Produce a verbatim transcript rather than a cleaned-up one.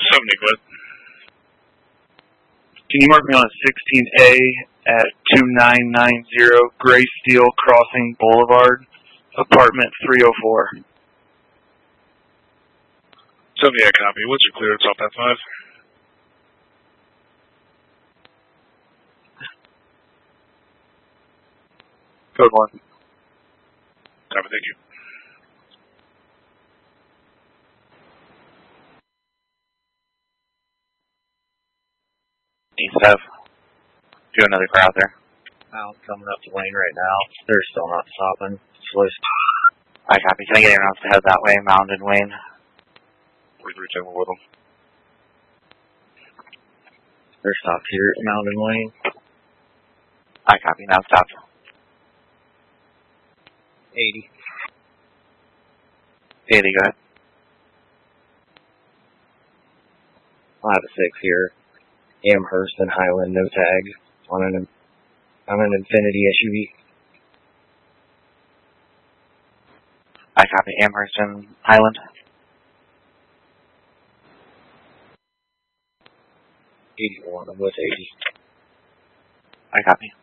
seventy, quit. Can you mark me on a sixteen A at two nine nine zero Gray Steel Crossing Boulevard, apartment three oh four? seventy, I copy. What's your clearance off that five? Code one. Copy, thank you. East F. Do another car out there. Now coming up to Wayne right now. They're still not stopping. Slow. I copy. Can I get anyone else to head that way? Mound and Wayne. We'd reach over with them. They're stopped here at Mound and Wayne. I copy. Now stop. eighty. eighty, go ahead. I'll have a six here. Amherst and Highland, no tag. On an, on an Infinity S U V. I copy. Amherst and Highland. eighty-one, I'm with eighty. I copy.